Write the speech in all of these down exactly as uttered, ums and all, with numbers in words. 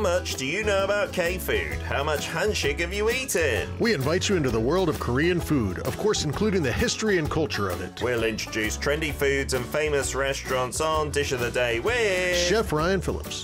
How much do you know about K-food? How much hanshik have you eaten? We invite you into the world of Korean food, of course including the history and culture of it. We'll introduce trendy foods and famous restaurants on Dish of the Day with Chef Ryan Phillips.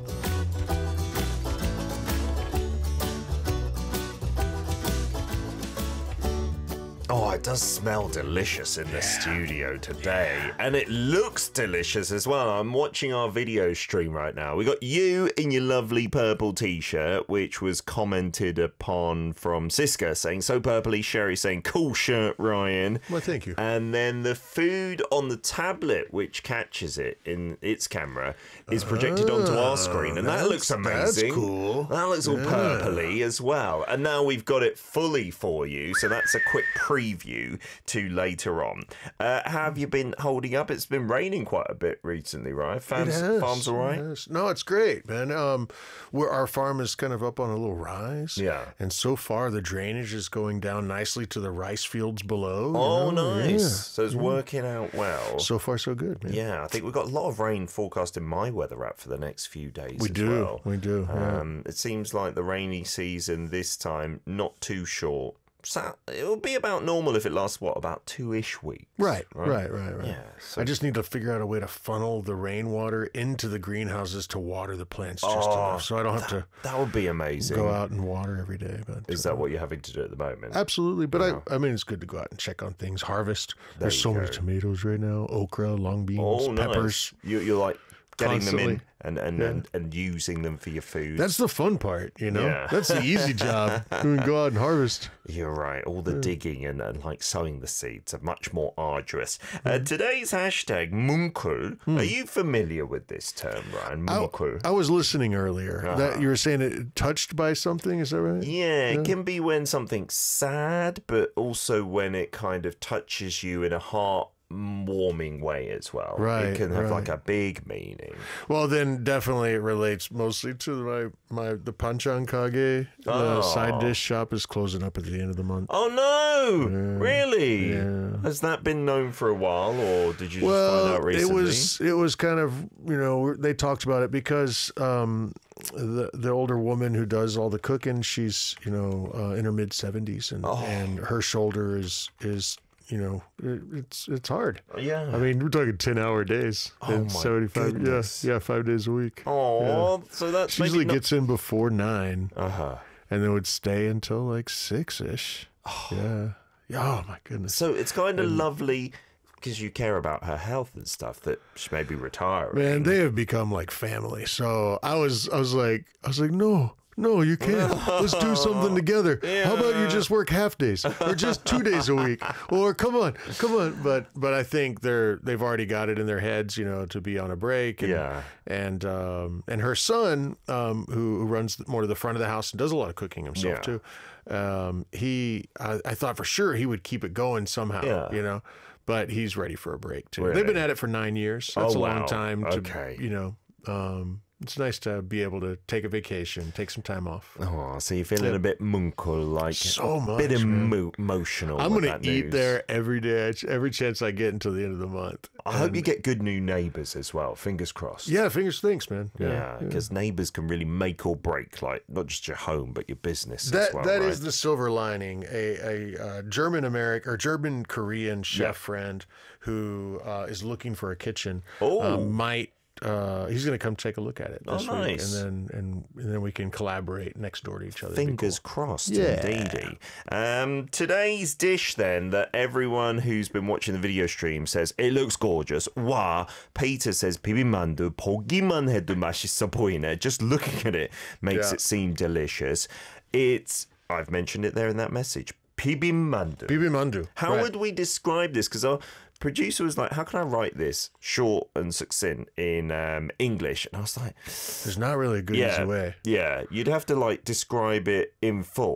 Oh, it does smell delicious in the yeah. studio today. Yeah. And it looks delicious as well. I'm watching our video stream right now. We got you in your lovely purple t-shirt, which was commented upon from Siska saying, so purpley. Sherry saying, cool shirt, Ryan. Well, thank you. And then the food on the tablet, which catches it in its camera, is projected oh, onto our screen. And that looks amazing. That's cool. That looks all yeah. purpley as well. And now we've got it fully for you. So that's a quick pre preview to later on. Uh, how have you been holding up? It's been raining quite a bit recently, right? Farms, it has, farms all right? It has. No, it's great, man. Um, we're, our farm is kind of up on a little rise. Yeah. And so far, the drainage is going down nicely to the rice fields below. Oh, you know? nice. Yeah. So it's yeah. working out well. So far, so good, man. Yeah, I think we've got a lot of rain forecast in my weather app for the next few days we as do. well. We do. Yeah. Um, it seems like the rainy season this time, not too short. So it'll be about normal if it lasts, what, about two-ish weeks? Right, right, right, right. right. Yeah, so I just need to figure out a way to funnel the rainwater into the greenhouses to water the plants just oh, enough, so I don't have that, to that would be amazing. Go out and water every day. But Is that what you're having to do at the moment? Absolutely, but oh. I, I mean, it's good to go out and check on things, harvest. There There's so go. many tomatoes right now, okra, long beans, oh, peppers. Nice. You, you're like getting Constantly. them in and and, yeah. and and using them for your food. That's the fun part, you know? Yeah. That's the easy job. You can go out and harvest. You're right. All the yeah. digging and, and like sowing the seeds are much more arduous. Mm. Uh, today's hashtag, Munkul. Mm. Are you familiar with this term, Ryan? Munkul. I, I was listening earlier. Uh-huh. That you were saying it touched by something, is that right? Yeah, yeah, it can be when something's sad, but also when it kind of touches you in a heart warming way as well. Right, it can have right. like a big meaning. Well, then definitely it relates mostly to my my the Panchan Kage. Oh. The side dish shop is closing up at the end of the month. Oh no! Yeah. Really? Yeah. Has that been known for a while, or did you just well, find out recently? It was it was kind of, you know, they talked about it because um, the the older woman who does all the cooking, she's, you know, uh, in her mid seventies, and oh. and her shoulder is is. You know, it, it's it's hard. Yeah. I mean, we're talking ten hour days. Oh and my seventy-five. goodness. Yeah, yeah, five days a week. Oh, yeah. so that's she usually not... gets in before nine. Uh huh. And then would stay until like six ish. Oh. Yeah. Yeah. Oh my goodness. So it's kind of and, lovely because you care about her health and stuff that she may be retiring. Man, they have become like family. So I was, I was like, I was like, no. No, you can't. Let's do something together. Yeah. How about you just work half days or just two days a week? Or come on, come on. But but I think they're they've already got it in their heads, you know, to be on a break. And, yeah. And um, and her son, um, who, who runs more to the front of the house and does a lot of cooking himself yeah. too. Um, he, I, I thought for sure he would keep it going somehow. Yeah. You know, but he's ready for a break too. Really? They've been at it for nine years. That's oh, a long wow. time. To, okay. You know. Um, It's nice to be able to take a vacation, take some time off. Oh, so you're feeling a bit munkle, like so much, a bit emo emotional. I'm going to eat there every day, every chance I get until the end of the month. I and, hope you get good new neighbours as well. Fingers crossed. Yeah, fingers thanks, man. Yeah, because yeah, yeah. neighbours can really make or break, like not just your home, but your business that, as well. That right? is the silver lining. A, a uh, German American or German Korean chef yeah. friend who uh, is looking for a kitchen oh. uh, might. Uh, he's going to come take a look at it this oh, nice. week, and then and, and then we can collaborate next door to each other. Fingers cool. crossed, yeah. indeedy. Um, today's dish, then, that everyone who's been watching the video stream says it looks gorgeous. Wow. Peter says 비빔만두 보기만 해도 맛있어 보이네. Just looking at it makes yeah. it seem delicious. It's I've mentioned it there in that message. 비빔만두. 비빔만두. How right. would we describe this? Because our producer was like, how can I write this short and succinct in um, English? And I was like, there's not really a good yeah, easy way. Yeah, you'd have to like describe it in full.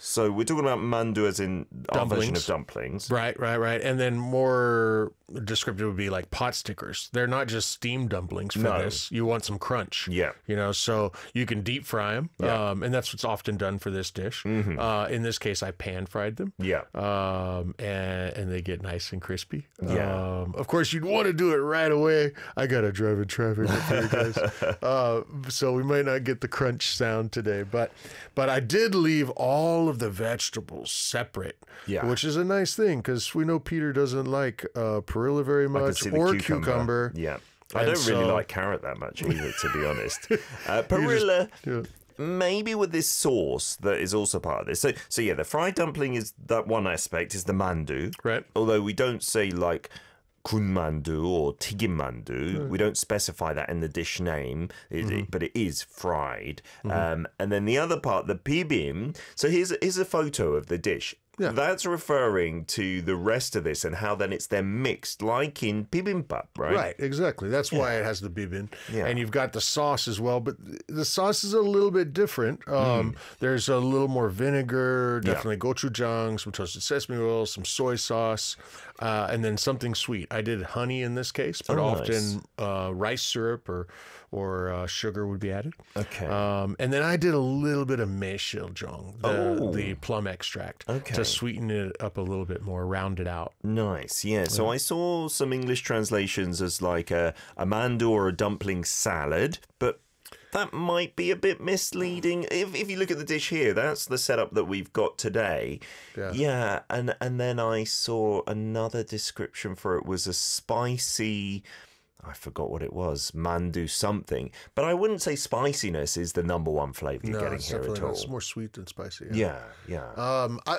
So we're talking about mandu as in our version of Dumplings. dumplings. Right, right, right. And then more descriptive would be like pot stickers. They're not just steamed dumplings for No. this. You want some crunch. Yeah. You know, so you can deep fry them. Yeah. Um, and that's what's often done for this dish. Mm-hmm. Uh, in this case, I pan fried them. Yeah. Um, and, and they get nice and crispy. Yeah. Um, of course, you'd want to do it right away. I got to drive in traffic with you guys. uh, so we might not get the crunch sound today. But, but I did leave all of the vegetables separate. Yeah. Which is a nice thing because we know Peter doesn't like uh, perilla very I can much see the or cucumber. cucumber. Yeah. I And don't really so- like carrot that much either, to be honest. Uh, perilla, Yeah. maybe with this sauce that is also part of this. So, so yeah, the fried dumpling is that one aspect, is the mandu. Right. Although we don't say like kunmandu or tigimmandu. We don't specify that in the dish name, it, Mm-hmm. it- but it is fried. Um, and then the other part, the bibim. So here's, here's a photo of the dish. Yeah. That's referring to the rest of this and how then it's then mixed, like in bibimbap, right? Right, exactly. That's why it has the bibin. Yeah. And you've got the sauce as well, but the sauce is a little bit different. Um, There's a little more vinegar, Mm. Yeah. definitely gochujang, some toasted sesame oil, some soy sauce, uh, and then something sweet. I did honey in this case, but Oh, often uh, rice syrup or or uh, sugar would be added. Okay. Um, and then I did a little bit of meishiljong, the, Oh. the plum extract, Okay. to sweeten it up a little bit more, round it out. Nice, yeah. So I saw some English translations as like a, a mandu or a dumpling salad, but that might be a bit misleading. If, if you look at the dish here, that's the setup that we've got today. Yeah. Yeah, and, and then I saw another description for it was a spicy... I forgot what it was, mandu something. But I wouldn't say spiciness is the number one flavour you're No, getting it's here definitely at not. all. It's more sweet than spicy. Yeah, yeah. Um, I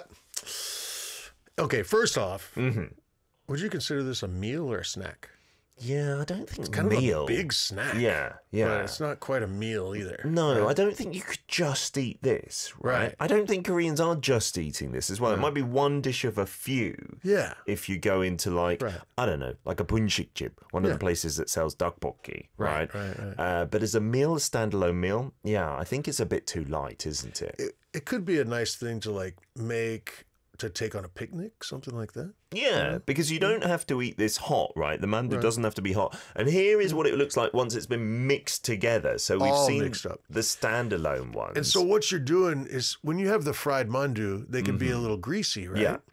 okay. First off, Mm-hmm. would you consider this a meal or a snack? yeah, I don't think Kind meal. of a big snack. Yeah, yeah. but it's not quite a meal either. No, I don't think you could just eat this, right? Right. I don't think Koreans are just eating this as well. It might be one dish of a few. Yeah. If you go into like, Right. I don't know, like a bunshikjip, one of Yeah. the places that sells dakbokki, right? Right, right, right. Uh, but as a meal, a standalone meal, yeah, I think it's a bit too light, isn't it? It, it could be a nice thing to like make to take on a picnic, something like that. Yeah, because you don't have to eat this hot, right? The mandu doesn't have to be hot. And here is what it looks like once it's been mixed together. So we've All seen mixed up. the standalone ones. And so what you're doing is when you have the fried mandu, they can be a little greasy, right? Yeah.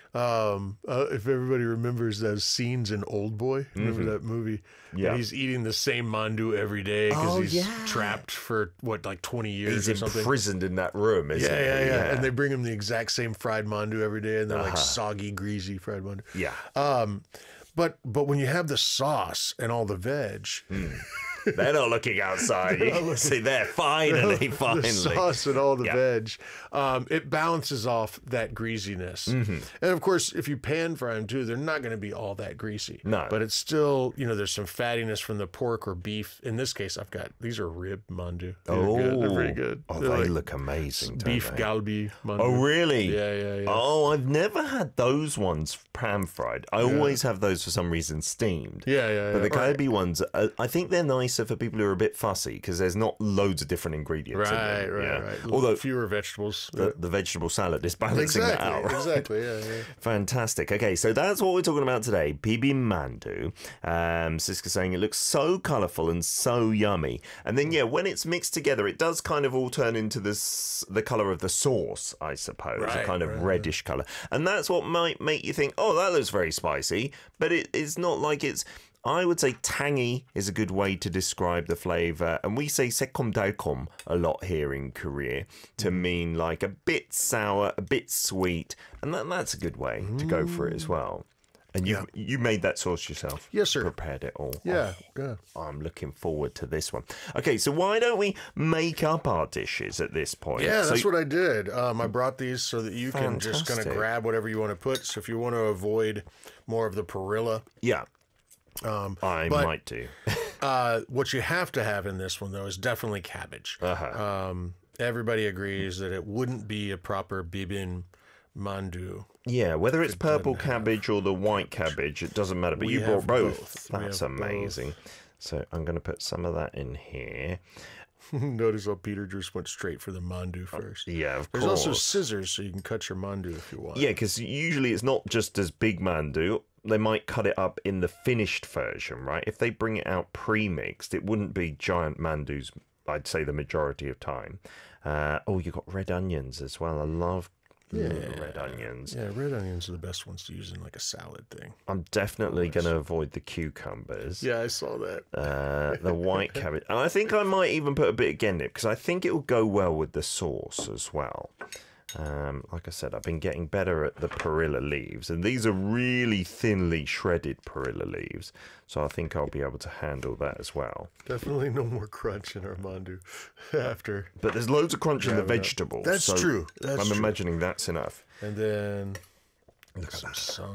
Um, uh, if everybody remembers those scenes in Old Boy, remember that movie? Yeah. And he's eating the same mandu every day because Oh, he's yeah. trapped for what, like twenty years He's or something. imprisoned in that room, isn't Yeah, yeah, he? yeah, And they bring him the exact same fried mandu every day, and they're like Uh-huh. soggy, greasy fried mandu. Yeah. Um, but but when you have the sauce and all the veg, They're not looking outside. You can see there. Finally, finally. the sauce and all the Yeah. veg, um, it balances off that greasiness. Mm-hmm. And of course, if you pan fry them too, they're not going to be all that greasy. No. But it's still, you know, there's some fattiness from the pork or beef. In this case, I've got, these are rib mandu. They're Oh, good. They're pretty good. Oh, They're they like look amazing, don't beef they? galbi mandu. Oh, really? Yeah, yeah, yeah. Oh, I've never had those ones pan fried. I always have those for some reason steamed. Yeah, yeah, yeah. But the Right. galbi ones, uh, I think they're nicer for people who are a bit fussy because there's not loads of different ingredients. in Right, them, right, yeah. right. Although fewer vegetables. the, the vegetable salad is balancing exactly, that out. Right? exactly. Yeah, yeah. Fantastic. Okay, so that's what we're talking about today. Bibi mandu. Um, Siska saying it looks so colourful and so yummy. And then, yeah, when it's mixed together, it does kind of all turn into this the colour of the sauce, I suppose, a Right, kind of right, reddish colour. And that's what might make you think, oh, that looks very spicy. But it, it's not like it's... I would say tangy is a good way to describe the flavour. And we say sekomdaekom a lot here in Korea to mean like a bit sour, a bit sweet. And that, that's a good way to go for it as well. And you you made that sauce yourself? Yes, sir. Prepared it all? Yeah, yeah. Oh, I'm looking forward to this one. Okay, so why don't we make up our dishes at this point? Yeah, so, that's what I did. Um, I brought these so that you can just kind of Fantastic. grab whatever you want to put. So if you want to avoid more of the perilla, Yeah, um, I but- might do. uh, what you have to have in this one, though, is definitely cabbage. Uh-huh. Um, everybody agrees that it wouldn't be a proper bibin mandu. Yeah, whether it's purple doesn't have cabbage or the white cabbage, it doesn't matter. But We you brought have both. both. We That's have both. amazing. So I'm going to put some of that in here. Notice how Peter just went straight for the mandu first. Yeah, of There's course. also scissors, so you can cut your mandu if you want. Yeah, because usually it's not just as big mandu. They might cut it up in the finished version, right? If they bring it out pre-mixed, it wouldn't be giant mandus, I'd say, the majority of time. Uh, oh, you got red onions as well. I love Yeah. red onions. Yeah, red onions are the best ones to use in like a salad thing. I'm definitely going to avoid the cucumbers. Yeah, I saw that. Uh, the white cabbage. And I think I might even put a bit of Gendip because I think it will go well with the sauce as well. Um, like I said, I've been getting better at the perilla leaves, and these are really thinly shredded perilla leaves, so I think I'll be able to handle that as well. Definitely no more crunch in our mandu after. But there's loads of crunch in the Yeah, but vegetables. that's so true. That's I'm true. imagining that's enough. And then Look at some that.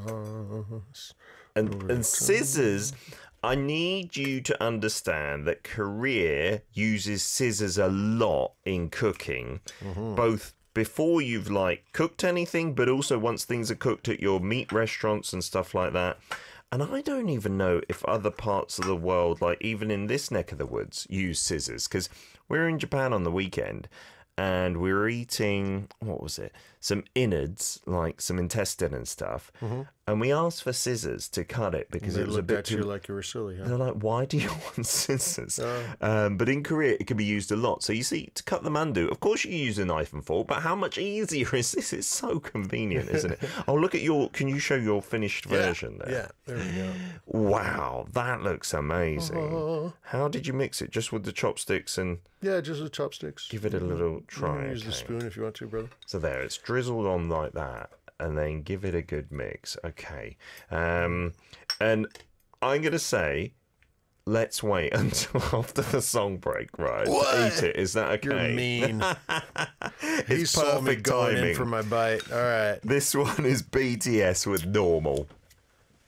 sauce. And, and scissors, I need you to understand that Korea uses scissors a lot in cooking, both before you've like cooked anything, but also once things are cooked at your meat restaurants and stuff like that. And I don't even know if other parts of the world, like even in this neck of the woods, use scissors, because we're in Japan on the weekend and we were eating, what was it? Some innards, like some intestine and stuff. Mm-hmm. And we asked for scissors to cut it because They it was a looked bit at too. you like you were silly, huh? They're like, why do you want scissors? Uh. Um, but in Korea, it can be used a lot. So you see, to cut the mandu, of course you can use a knife and fork, but how much easier is this? It's so convenient, isn't it? Oh, look at your, can you show your finished version there? Yeah, there we go. Wow, that looks amazing. Uh, How did you mix it? Just with the chopsticks and yeah, just with chopsticks. give it a little You try? can use the Okay. spoon if you want to, brother. So there, it's drizzled on like that, and then give it a good mix. Okay. Um, and I'm going to say, let's wait until after the song break, right? What? To eat it. Is that okay? You're mean. He It's saw me perfect going in timing. for my bite. All right. This one is B T S with Normal.